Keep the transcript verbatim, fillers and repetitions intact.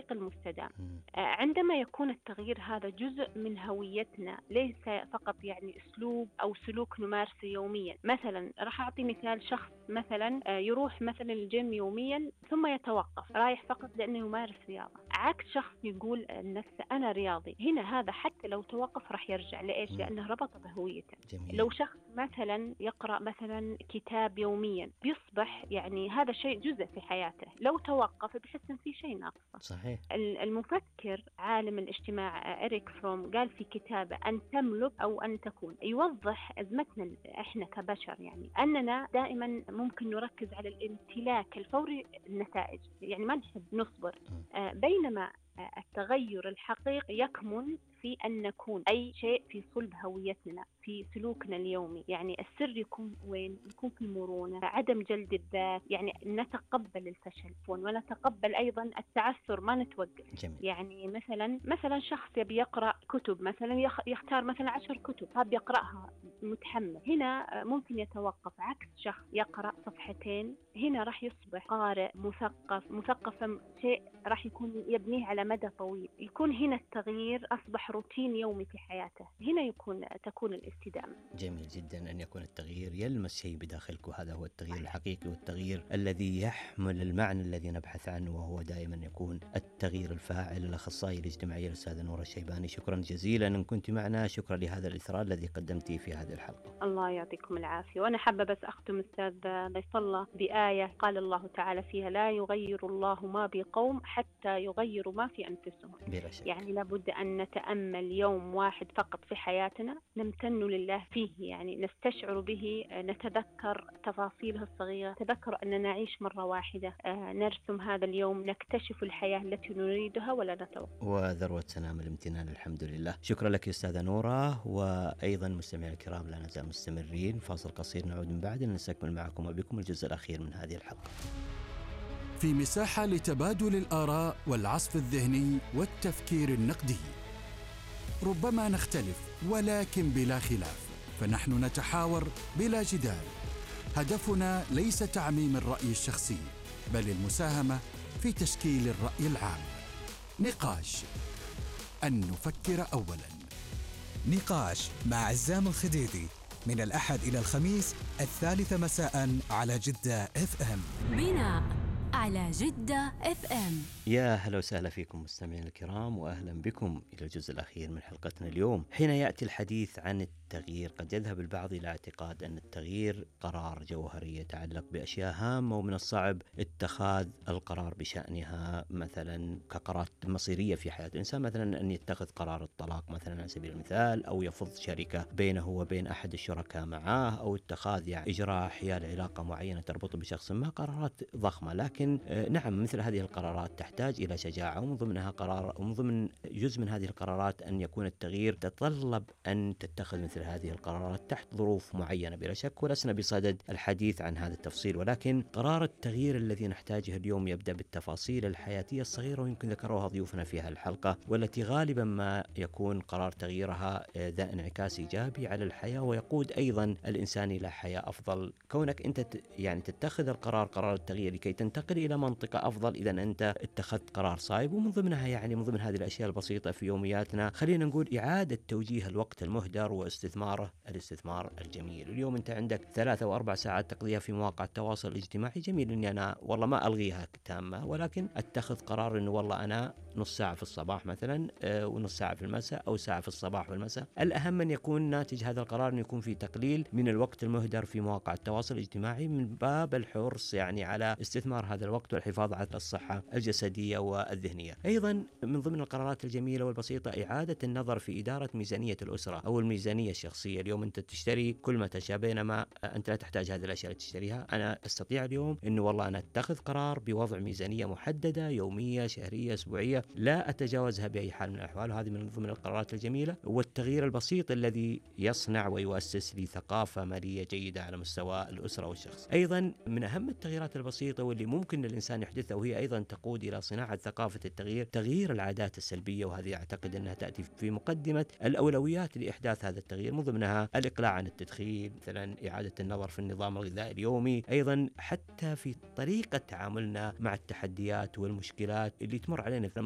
التطبيق المستدام. عندما يكون التغيير هذا جزء من هويتنا، ليس فقط يعني أسلوب أو سلوك نمارسه يوميا. مثلا راح أعطي مثال، شخص مثلا يروح مثلا الجيم يوميا ثم يتوقف، رايح فقط لأنه يمارس رياضة، عكس شخص يقول لنفسه أنا رياضي. هنا هذا حتى لو توقف راح يرجع. لإيش؟ لأنه ربط بهويته. جميل. لو شخص مثلا يقرأ مثلا كتاب يوميا، بيصبح يعني هذا شيء جزء في حياته. لو توقف بحس إن في شيء ناقص. صحيح. المفكر عالم الاجتماع إريك فروم قال في كتابه أن تملك أو أن تكون، يوضح أزمتنا إحنا كبشر، يعني أننا دائما ممكن نركز على الامتلاك الفوري النتائج، يعني ما نحب نصبر. آه بينما آه التغير الحقيقي يكمن في أن نكون أي شيء في صلب هويتنا، في سلوكنا اليومي. يعني السر يكون وين؟ يكون في المرونة، عدم جلد الذات، يعني نتقبل الفشل ونتقبل أيضا التعثر، ما نتوقف. جميل. يعني مثلا مثلا شخص يبي يقرأ كتب، مثلا يختار مثلا عشر كتب، فاب يقرأها متحمس، هنا ممكن يتوقف. عكس شخص يقرأ صفحتين، هنا راح يصبح قارئ مثقف. مثقف شيء راح يكون يبنيه على مدى طويل. يكون هنا التغيير أصبح روتين يومي في حياته، هنا يكون تكون الاستدامة. جميل جدا أن يكون التغيير يلمس شيء بداخلك، وهذا هو التغيير الحقيقي والتغيير الذي يحمل المعنى الذي نبحث عنه، وهو دائما يكون التغيير الفاعل. الأخصائية الاجتماعية الأستاذة نورة الشيباني، شكرا جزيلا أن كنت معنا، شكرا لهذا الإثراء الذي قدمتيه في هذه الحلقة. الله يعطيكم العافية. وأنا حابة بس أختم أستاذ ضيف الله بآية قال الله تعالى فيها: لا يغير الله ما بقوم حتى يغيروا ما في أنفسهم. بلا شك. يعني لابد أن نتأمل يوم واحد فقط في حياتنا نمتن لله فيه، يعني نستشعر به، نتذكر تفاصيله الصغيرة، تذكر أننا نعيش مرة واحدة، نرسم هذا اليوم، نكتشف الحياة التي نريدها ولا نتوقف. وذروة سنام الامتنان، الحمد لله. شكرا لك أستاذة نورة. وأيضا مستمعي الكرام، لا نزال مستمرين، فاصل قصير نعود من بعد لنستكمل معكم وبكم الجزء الأخير من هذه الحلقة. في مساحة لتبادل الآراء والعصف الذهني والتفكير النقدي. ربما نختلف ولكن بلا خلاف، فنحن نتحاور بلا جدال. هدفنا ليس تعميم الرأي الشخصي، بل المساهمة في تشكيل الرأي العام. نقاش، أن نفكر أولاً. نقاش مع عزام الخديدي من الأحد إلى الخميس الثالثة مساء على جدة اف ام. بناء على جدة اف ام. يا هلا وسهلا فيكم مستمعين الكرام، وأهلا بكم إلى الجزء الأخير من حلقتنا اليوم. حين يأتي الحديث عن التغيير، قد يذهب البعض إلى اعتقاد أن التغيير قرار جوهري يتعلق بأشياء هامة، ومن الصعب اتخاذ القرار بشأنها، مثلا كقرارات مصيرية في حياة الإنسان، مثلا أن يتخذ قرار الطلاق مثلا على سبيل المثال، أو يفض شركة بينه وبين أحد الشركاء معاه، أو اتخاذ يعني إجراء حيال علاقة معينة تربطه بشخص ما. قرارات ضخمة، لكن نعم مثل هذه القرارات تحتاج إلى شجاعة، ومن ضمنها قرار ومن ضمن جزء من هذه القرارات أن يكون التغيير تتطلب أن تتخذ مثل هذه القرارات تحت ظروف معينة بلا شك، ولسنا بصدد الحديث عن هذا التفصيل. ولكن قرار التغيير الذي نحتاجه اليوم يبدأ بالتفاصيل الحياتية الصغيرة، ويمكن ذكروها ضيوفنا في هذه الحلقة، والتي غالبا ما يكون قرار تغييرها ذا انعكاس إيجابي على الحياة، ويقود أيضا الإنسان إلى حياة أفضل. كونك أنت يعني تتخذ القرار، قرار التغيير، لكي تنتقل إلى منطقة أفضل، إذا أنت اتخذت قرار صائب. ومن ضمنها يعني من ضمن هذه الأشياء البسيطة في يومياتنا، خلينا نقول إعادة توجيه الوقت المهدر واستثماره الاستثمار الجميل. اليوم أنت عندك ثلاثة أو أربع ساعات تقضيها في مواقع التواصل الاجتماعي، جميل إني أنا والله ما ألغيها تامة، ولكن أتخذ قرار إنه والله أنا نص ساعة في الصباح مثلا آه ونص ساعة في المساء، أو ساعة في الصباح والمساء. الأهم أن يكون ناتج هذا القرار أن يكون في تقليل من الوقت المهدر في مواقع التواصل الاجتماعي، من باب الحرص يعني على استثمار هذا الوقت والحفاظ على الصحة الجسدية والذهنية. أيضا من ضمن القرارات الجميلة والبسيطة إعادة النظر في إدارة ميزانية الأسرة أو الميزانية الشخصية. اليوم أنت تشتري كل ما تشاء، بينما أنت لا تحتاج هذه الأشياء اللي تشتريها. أنا أستطيع اليوم أنه والله أنا أتخذ قرار بوضع ميزانية محددة، يومية، شهرية، أسبوعية، لا أتجاوزها بأي حال من الأحوال. وهذه من ضمن القرارات الجميلة، والتغيير البسيط الذي يصنع ويؤسس لثقافة مالية جيدة على مستوى الأسرة والشخص. أيضا من أهم التغييرات البسيطة واللي ممكن الإنسان يحدثها، وهي أيضا تقود إلى صناعة ثقافة التغيير، تغيير العادات السلبية، وهذه أعتقد أنها تأتي في مقدمة الأولويات لإحداث هذا التغيير. من ضمنها الإقلاع عن التدخين، مثلا إعادة النظر في النظام الغذائي اليومي، أيضا حتى في طريقة تعاملنا مع التحديات والمشكلات اللي تمر علينا في